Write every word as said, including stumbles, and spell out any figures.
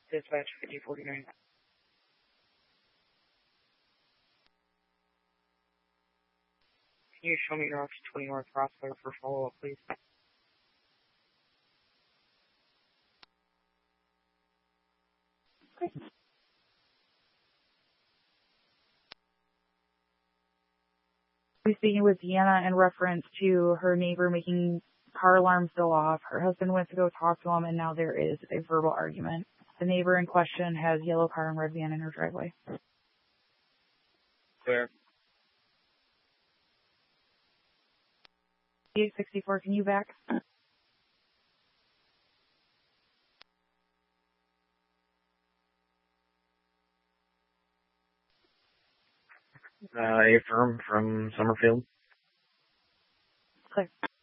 Dispatch fifty forty-nine. Can you show me your option twenty North Roswell for follow-up, please? Okay. We're speaking with Deanna in reference to her neighbor making car alarms go off. Her husband went to go talk to him, and now there is a verbal argument. The neighbor in question has yellow car and red van in her driveway. Where? eight sixty-four, can you back? Uh, a firm from Summerfield. Click.